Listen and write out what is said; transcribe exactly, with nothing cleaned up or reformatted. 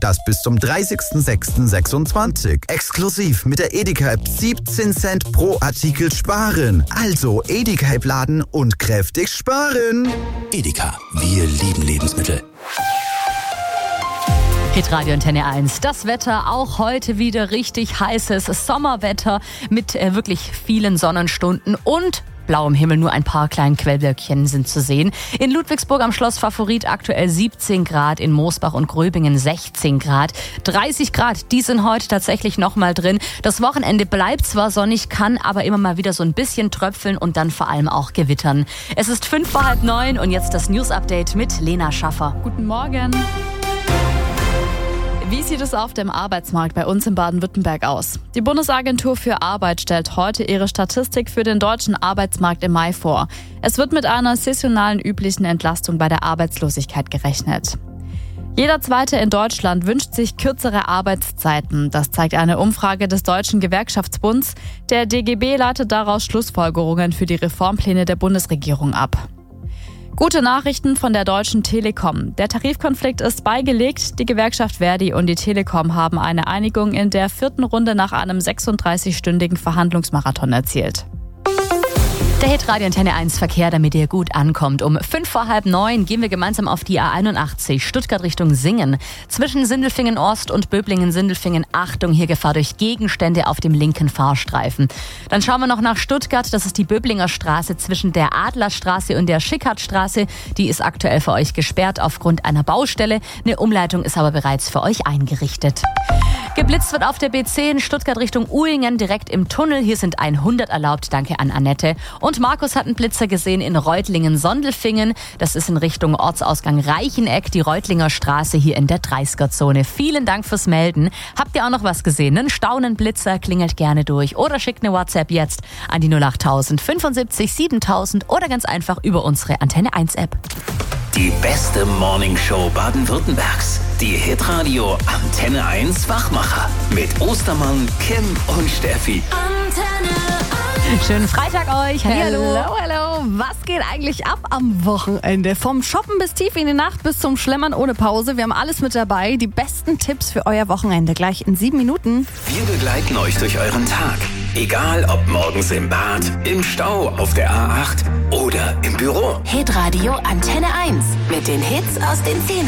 Das bis zum dreißigsten sechsten sechsundzwanzig. Exklusiv mit der Edeka-App siebzehn Cent pro Artikel sparen. Also Edeka-App laden und kräftig sparen. Edeka, wir lieben Lebensmittel. Hitradio Antenne eins. Das Wetter auch heute wieder richtig heißes Sommerwetter mit äh, wirklich vielen Sonnenstunden und blauem Himmel. Nur ein paar kleine Quellwölkchen sind zu sehen. In Ludwigsburg am Schloss Favorit aktuell siebzehn Grad, in Moosbach und Gröbingen sechzehn Grad. dreißig Grad, die sind heute tatsächlich nochmal drin. Das Wochenende bleibt zwar sonnig, kann aber immer mal wieder so ein bisschen tröpfeln und dann vor allem auch gewittern. Es ist fünf vor halb neun und jetzt das News-Update mit Lena Schaffer. Guten Morgen. Wie sieht es auf dem Arbeitsmarkt bei uns in Baden-Württemberg aus? Die Bundesagentur für Arbeit stellt heute ihre Statistik für den deutschen Arbeitsmarkt im Mai vor. Es wird mit einer saisonalen üblichen Entlastung bei der Arbeitslosigkeit gerechnet. Jeder Zweite in Deutschland wünscht sich kürzere Arbeitszeiten. Das zeigt eine Umfrage des Deutschen Gewerkschaftsbunds. Der D G B leitet daraus Schlussfolgerungen für die Reformpläne der Bundesregierung ab. Gute Nachrichten von der Deutschen Telekom. Der Tarifkonflikt ist beigelegt. Die Gewerkschaft Verdi und die Telekom haben eine Einigung in der vierten Runde nach einem sechsunddreißigstündigen Verhandlungsmarathon erzielt. Der Hitradio Antenne eins Verkehr, damit ihr gut ankommt. Um fünf vor halb neun gehen wir gemeinsam auf die A einundachtzig, Stuttgart Richtung Singen. Zwischen Sindelfingen-Ost und Böblingen-Sindelfingen, Achtung, hier Gefahr durch Gegenstände auf dem linken Fahrstreifen. Dann schauen wir noch nach Stuttgart, das ist die Böblinger Straße zwischen der Adlerstraße und der Schickhardtstraße. Die ist aktuell für euch gesperrt aufgrund einer Baustelle. Eine Umleitung ist aber bereits für euch eingerichtet. Geblitzt wird auf der B zehn, Stuttgart Richtung Uhingen, direkt im Tunnel. Hier sind hundert erlaubt, danke an Annette. Und Markus hat einen Blitzer gesehen in Reutlingen-Sondelfingen. Das ist in Richtung Ortsausgang Reicheneck, die Reutlinger Straße hier in der dreißiger-Zone. Vielen Dank fürs Melden. Habt ihr auch noch was gesehen? Einen Staunenblitzer, klingelt gerne durch oder schickt eine WhatsApp jetzt an die null acht tausend fünfundsiebzig siebentausend oder ganz einfach über unsere Antenne eins App. Die beste Morningshow Baden-Württembergs. Die Hitradio Antenne eins Wachmacher. Mit Ostermann, Kim und Steffi. Antenne eins. Schönen Freitag euch. Hallihallo. Hallo, hallo. Was geht eigentlich ab am Wochenende? Vom Shoppen bis tief in die Nacht bis zum Schlemmern ohne Pause. Wir haben alles mit dabei. Die besten Tipps für euer Wochenende gleich in sieben Minuten. Wir begleiten euch durch euren Tag. Egal ob morgens im Bad, im Stau, auf der A acht oder im Büro. Hitradio Antenne eins mit den Hits aus den Zehn